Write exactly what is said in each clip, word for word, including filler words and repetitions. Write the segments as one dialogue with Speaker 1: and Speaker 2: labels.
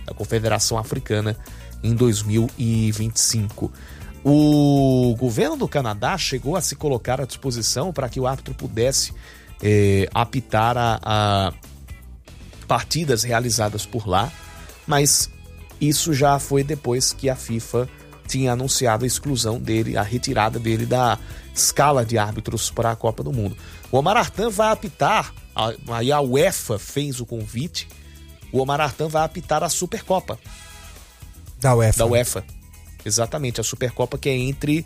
Speaker 1: da Confederação Africana em dois mil e vinte e cinco. O governo do Canadá chegou a se colocar à disposição para que o árbitro pudesse eh, apitar a, a partidas realizadas por lá, mas isso já foi depois que a FIFA tinha anunciado a exclusão dele, a retirada dele da escala de árbitros para a Copa do Mundo. O Omar Artan vai apitar, aí a UEFA fez o convite, o Omar Artan vai apitar a Supercopa.
Speaker 2: Da UEFA.
Speaker 1: Da UEFA, exatamente, a Supercopa que é entre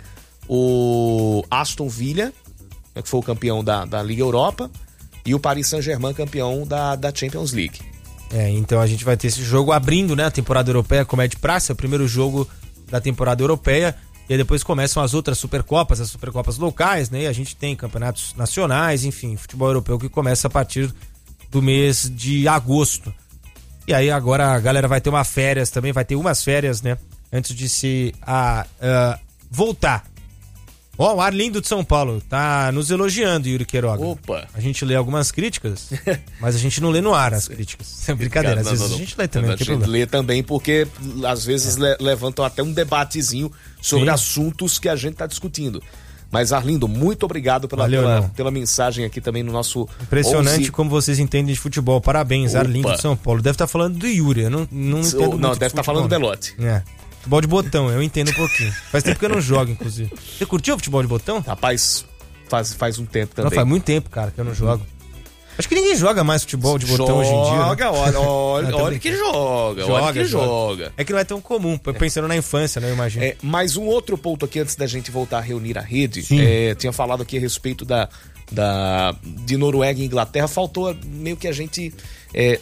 Speaker 1: o Aston Villa, que foi o campeão da, da Liga Europa, e o Paris Saint-Germain, campeão da, da Champions League.
Speaker 2: É, então a gente vai ter esse jogo abrindo, né, a temporada europeia, como é de praxe, é o primeiro jogo da temporada europeia, e aí depois começam as outras Supercopas, as Supercopas locais, né, e a gente tem campeonatos nacionais, enfim, futebol europeu que começa a partir do mês de agosto. E aí agora a galera vai ter uma férias também, vai ter umas férias, né, antes de se a, a voltar. Ó, oh, o Arlindo de São Paulo tá nos elogiando, Yuri Queiroga.
Speaker 1: Opa!
Speaker 2: A gente lê algumas críticas, mas a gente não lê no ar as críticas. É brincadeira, às não, vezes não, não. a gente lê também.
Speaker 1: A gente lê também porque às vezes é. le- levantam até um debatezinho sobre Sim. assuntos que a gente tá discutindo. Mas Arlindo, muito obrigado pela, Valeu, pela, pela mensagem aqui também no nosso...
Speaker 2: Impressionante
Speaker 1: onze...
Speaker 2: como vocês entendem de futebol. Parabéns,
Speaker 1: Opa.
Speaker 2: Arlindo de São Paulo. Deve estar tá falando do Yuri, eu não, não entendo muito.
Speaker 1: Não, deve estar tá falando do Belotti.
Speaker 2: É. Futebol de botão, eu entendo um pouquinho. Faz tempo que eu não jogo, inclusive. Você curtiu o futebol de botão?
Speaker 1: Rapaz, faz, faz um tempo também.
Speaker 2: Não, faz muito tempo, cara, que eu não jogo. Acho que ninguém joga mais futebol de botão
Speaker 1: joga,
Speaker 2: hoje em dia.
Speaker 1: Joga, né? olha, olha, olha que joga, joga, olha que joga. joga.
Speaker 2: É que não é tão comum, pensando é. na infância, né, eu imagino.
Speaker 1: É, mas um outro ponto aqui, antes da gente voltar a reunir a rede, é, tinha falado aqui a respeito da, da, de Noruega e Inglaterra, faltou meio que a gente... É,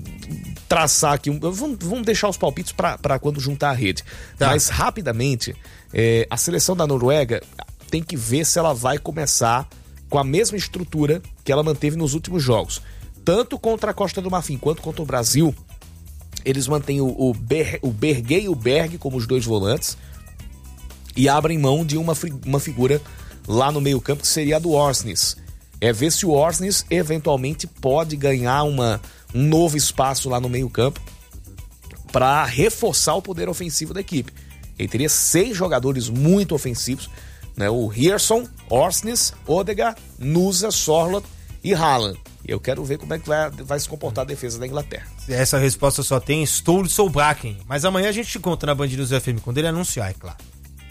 Speaker 1: traçar aqui, um, vamos, vamos deixar os palpites para quando juntar a rede. Tá. Mas rapidamente, é, a seleção da Noruega tem que ver se ela vai começar com a mesma estrutura que ela manteve nos últimos jogos. Tanto contra a Costa do Marfim quanto contra o Brasil, eles mantêm o, o, Ber, o Berge e o Berg como os dois volantes e abrem mão de uma, uma figura lá no meio campo que seria a do Orsnes. É ver se o Orsnes eventualmente pode ganhar uma... um novo espaço lá no meio campo para reforçar o poder ofensivo da equipe. Ele teria seis jogadores muito ofensivos, né? O Hierson, Orsnes, Odegaard, Nusa, Sorloth e Haaland. E eu quero ver como é que vai, vai se comportar a defesa da Inglaterra.
Speaker 2: Essa resposta só tem Ståle Solbakken. Mas amanhã a gente te conta na Band News F M, quando ele anunciar, é claro.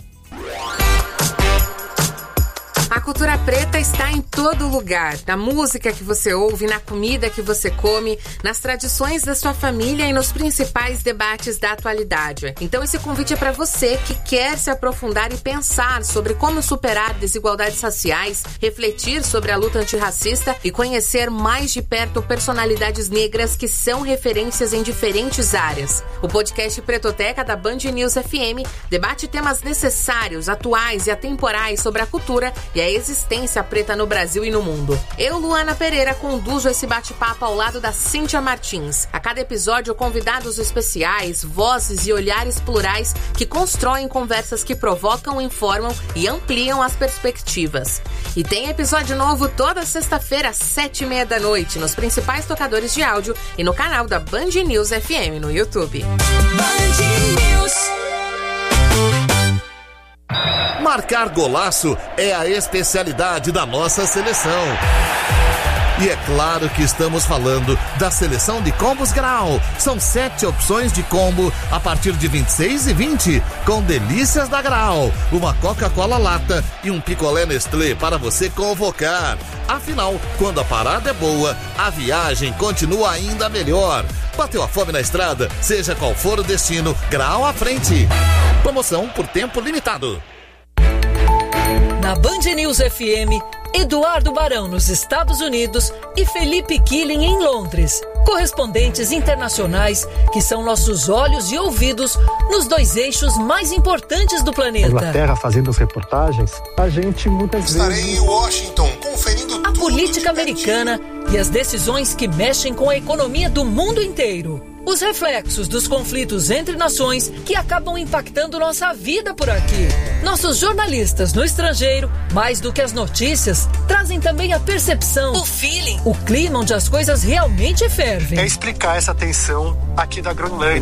Speaker 3: A cultura preta está em todo lugar, na música que você ouve, na comida que você come, nas tradições da sua família e nos principais debates da atualidade. Então esse convite é para você que quer se aprofundar e pensar sobre como superar desigualdades raciais, refletir sobre a luta antirracista e conhecer mais de perto personalidades negras que são referências em diferentes áreas. O podcast Pretoteca da Band News F M debate temas necessários, atuais e atemporais sobre a cultura e a existência preta no Brasil e no mundo. Eu, Luana Pereira, conduzo esse bate-papo ao lado da Cíntia Martins. A cada episódio, convidados especiais, vozes e olhares plurais que constroem conversas que provocam, informam e ampliam as perspectivas. E tem episódio novo toda sexta-feira, às sete e meia da noite, nos principais tocadores de áudio e no canal da Band News F M no YouTube. Band News.
Speaker 4: Marcar golaço é a especialidade da nossa seleção. E é claro que estamos falando da seleção de combos Grau. São sete opções de combo a partir de vinte e seis e vinte, com delícias da Grau, uma Coca-Cola lata e um picolé Nestlé para você convocar. Afinal, quando a parada é boa, a viagem continua ainda melhor. Bateu a fome na estrada, seja qual for o destino, Grau à frente. Promoção por tempo limitado.
Speaker 5: Na Band News F M, Eduardo Barão nos Estados Unidos e Felipe Killing em Londres. Correspondentes internacionais que são nossos olhos e ouvidos nos dois eixos mais importantes do planeta.
Speaker 6: Inglaterra fazendo as reportagens, a gente muitas
Speaker 7: Estarei
Speaker 6: vezes...
Speaker 7: Estarei em Washington conferindo
Speaker 5: a
Speaker 7: tudo
Speaker 5: política americana e as decisões que mexem com a economia do mundo inteiro. Os reflexos dos conflitos entre nações que acabam impactando nossa vida por aqui. Nossos jornalistas no estrangeiro, mais do que as notícias, trazem também a percepção, o feeling, o clima onde as coisas realmente fervem.
Speaker 6: É explicar essa tensão aqui da Groenlândia.